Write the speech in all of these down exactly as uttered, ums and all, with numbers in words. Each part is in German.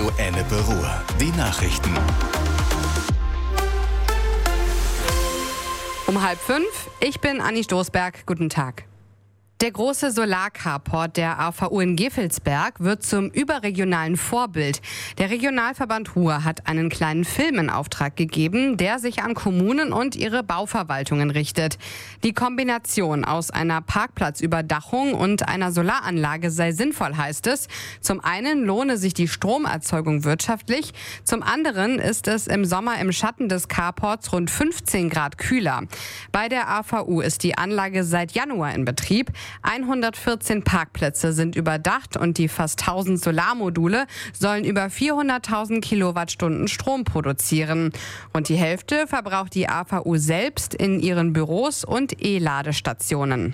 Radio Ennepe Ruhr. Die Nachrichten. Um halb fünf, ich bin Anni Stoßberg. Guten Tag. Der große Solarcarport der A V U in Gevelsberg wird zum überregionalen Vorbild. Der Regionalverband Ruhr hat einen kleinen Film in Auftrag gegeben, der sich an Kommunen und ihre Bauverwaltungen richtet. Die Kombination aus einer Parkplatzüberdachung und einer Solaranlage sei sinnvoll, heißt es. Zum einen lohne sich die Stromerzeugung wirtschaftlich, zum anderen ist es im Sommer im Schatten des Carports rund fünfzehn Grad kühler. Bei der A V U ist die Anlage seit Januar in Betrieb. hundertvierzehn Parkplätze sind überdacht und die fast tausend Solarmodule sollen über vierhunderttausend Kilowattstunden Strom produzieren. Und die Hälfte verbraucht die A V U selbst in ihren Büros und E-Ladestationen.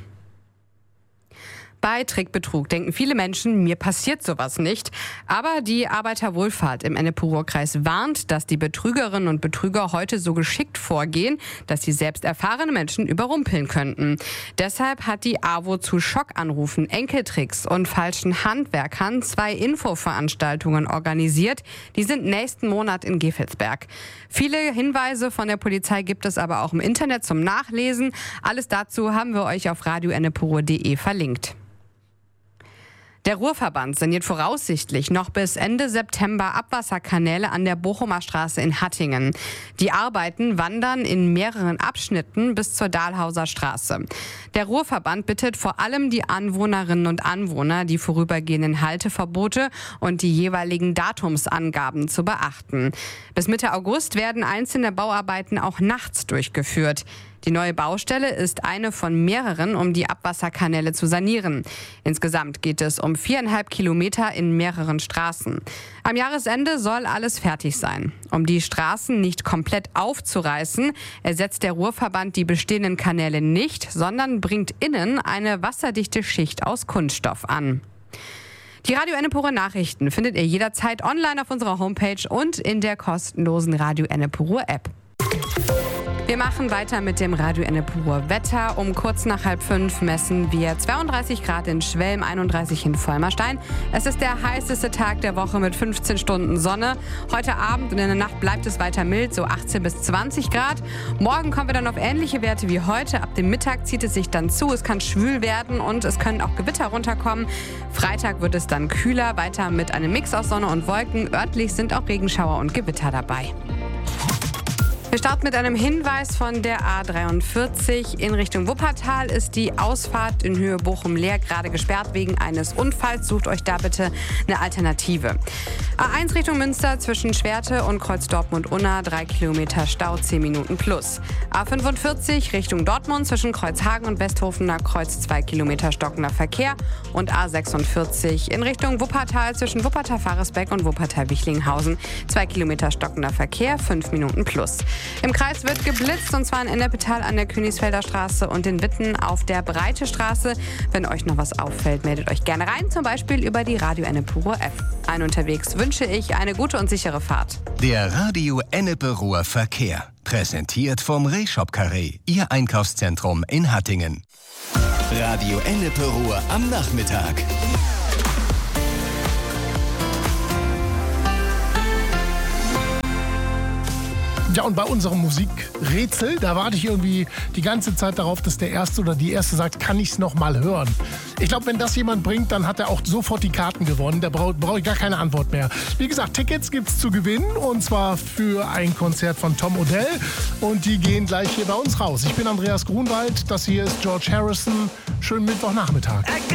Bei Trickbetrug denken viele Menschen, mir passiert sowas nicht. Aber die Arbeiterwohlfahrt im Ennepe-Ruhr-Kreis warnt, dass die Betrügerinnen und Betrüger heute so geschickt vorgehen, dass sie selbst erfahrene Menschen überrumpeln könnten. Deshalb hat die A W O zu Schockanrufen, Enkeltricks und falschen Handwerkern zwei Infoveranstaltungen organisiert. Die sind nächsten Monat in Gevelsberg. Viele Hinweise von der Polizei gibt es aber auch im Internet zum Nachlesen. Alles dazu haben wir euch auf radio ennepe ruhr punkt de verlinkt. Der Ruhrverband saniert voraussichtlich noch bis Ende September Abwasserkanäle an der Bochumer Straße in Hattingen. Die Arbeiten wandern in mehreren Abschnitten bis zur Dahlhauser Straße. Der Ruhrverband bittet vor allem die Anwohnerinnen und Anwohner, die vorübergehenden Halteverbote und die jeweiligen Datumsangaben zu beachten. Bis Mitte August werden einzelne Bauarbeiten auch nachts durchgeführt. Die neue Baustelle ist eine von mehreren, um die Abwasserkanäle zu sanieren. Insgesamt geht es um viereinhalb Kilometer in mehreren Straßen. Am Jahresende soll alles fertig sein. Um die Straßen nicht komplett aufzureißen, ersetzt der Ruhrverband die bestehenden Kanäle nicht, sondern bringt innen eine wasserdichte Schicht aus Kunststoff an. Die Radio Ennepe Ruhr Nachrichten findet ihr jederzeit online auf unserer Homepage und in der kostenlosen Radio Ennepe Ruhr App. Wir machen weiter mit dem Radio Ennepe Ruhr Wetter. Um kurz nach halb fünf messen wir zweiunddreißig Grad in Schwelm, einunddreißig in Vollmerstein. Es ist der heißeste Tag der Woche mit fünfzehn Stunden Sonne. Heute Abend und in der Nacht bleibt es weiter mild, so achtzehn bis zwanzig Grad. Morgen kommen wir dann auf ähnliche Werte wie heute. Ab dem Mittag zieht es sich dann zu. Es kann schwül werden und es können auch Gewitter runterkommen. Freitag wird es dann kühler, weiter mit einem Mix aus Sonne und Wolken. Örtlich sind auch Regenschauer und Gewitter dabei. Wir starten mit einem Hinweis von der A dreiundvierzig. In Richtung Wuppertal ist die Ausfahrt in Höhe Bochum-Leer gerade gesperrt wegen eines Unfalls. Sucht euch da bitte eine Alternative. A eins Richtung Münster zwischen Schwerte und Kreuz Dortmund-Unna, drei Kilometer Stau, zehn Minuten plus. A fünfundvierzig Richtung Dortmund zwischen Kreuzhagen und Westhofener Kreuz, zwei Kilometer stockender Verkehr. Und A sechsundvierzig in Richtung Wuppertal zwischen Wuppertal-Faresbeck und Wuppertal-Wichlinghausen, zwei Kilometer stockender Verkehr, fünf Minuten plus. Im Kreis wird geblitzt, und zwar in Ennepetal an der Königsfelder Straße und in Witten auf der Breite Straße. Wenn euch noch was auffällt, meldet euch gerne rein, zum Beispiel über die Radio Ennepe Ruhr App. Allen unterwegs wünsche ich eine gute und sichere Fahrt. Der Radio Ennepe Ruhr Verkehr. Präsentiert vom Rehshop Carré, Ihr Einkaufszentrum in Hattingen. Radio Ennepe Ruhr am Nachmittag. Ja, und bei unserem Musikrätsel, da warte ich irgendwie die ganze Zeit darauf, dass der Erste oder die Erste sagt, kann ich es noch mal hören? Ich glaube, wenn das jemand bringt, dann hat er auch sofort die Karten gewonnen. Da brauche brauch ich gar keine Antwort mehr. Wie gesagt, Tickets gibt's zu gewinnen, und zwar für ein Konzert von Tom Odell. Und die gehen gleich hier bei uns raus. Ich bin Andreas Grunwald, das hier ist George Harrison. Schönen Mittwochnachmittag.